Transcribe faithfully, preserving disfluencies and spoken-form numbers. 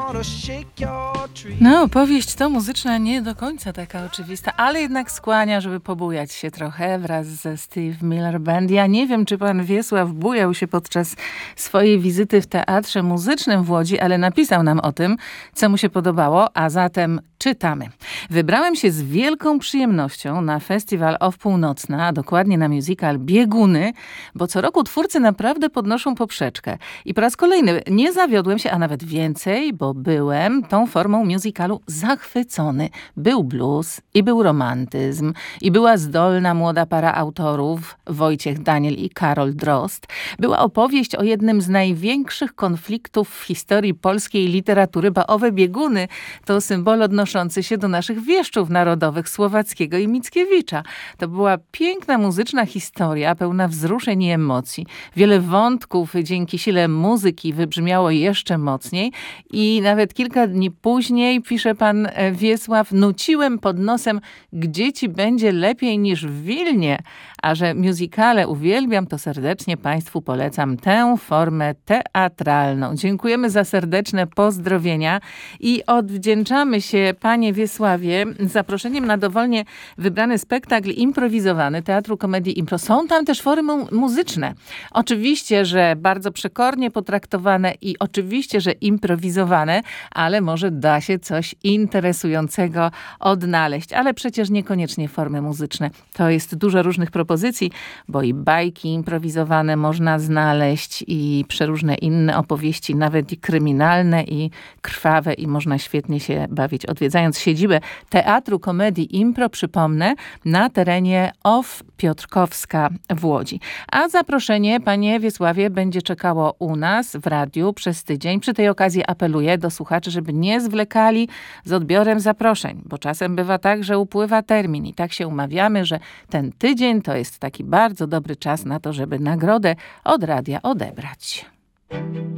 No, opowieść to muzyczna nie do końca taka oczywista, ale jednak skłania, żeby pobujać się trochę wraz ze Steve Miller Band. Ja nie wiem, czy pan Wiesław bujał się podczas swojej wizyty w Teatrze Muzycznym w Łodzi, ale napisał nam o tym, co mu się podobało, a zatem czytamy. Wybrałem się z wielką przyjemnością na Festiwal Off Północna, a dokładnie na musical Bieguny, bo co roku twórcy naprawdę podnoszą poprzeczkę. I po raz kolejny nie zawiodłem się, a nawet więcej, bo byłem tą formą musicalu zachwycony. Był blues i był romantyzm i była zdolna młoda para autorów, Wojciech Daniel i Karol Drozd. Była opowieść o jednym z największych konfliktów w historii polskiej literatury, bo owe bieguny to symbol odnoszący się do naszych wieszczów narodowych Słowackiego i Mickiewicza. To była piękna muzyczna historia, pełna wzruszeń i emocji. Wiele wątków dzięki sile muzyki wybrzmiało jeszcze mocniej i nawet kilka dni później, pisze pan Wiesław, nuciłem pod nosem, gdzie ci będzie lepiej niż w Wilnie. A że musicale uwielbiam, to serdecznie państwu polecam tę formę teatralną. Dziękujemy za serdeczne pozdrowienia i odwdzięczamy się, panie Wiesławie, zaproszeniem na dowolnie wybrany spektakl improwizowany Teatru Komedii Impro. Są tam też formy muzyczne. Oczywiście, że bardzo przekornie potraktowane i oczywiście, że improwizowane, ale może da się coś interesującego odnaleźć. Ale przecież niekoniecznie formy muzyczne. To jest dużo różnych propozycji, bo i bajki improwizowane można znaleźć i przeróżne inne opowieści, nawet i kryminalne i krwawe i można świetnie się bawić. Odwiedzając siedzibę Teatru Komedii Impro, przypomnę, na terenie Off Piotrkowska w Łodzi. A zaproszenie, panie Wiesławie, będzie czekało u nas w radiu przez tydzień. Przy tej okazji apeluję do słuchaczy, żeby nie zwlekali z odbiorem zaproszeń, bo czasem bywa tak, że upływa termin i tak się umawiamy, że ten tydzień to jest taki bardzo dobry czas na to, żeby nagrodę od radia odebrać.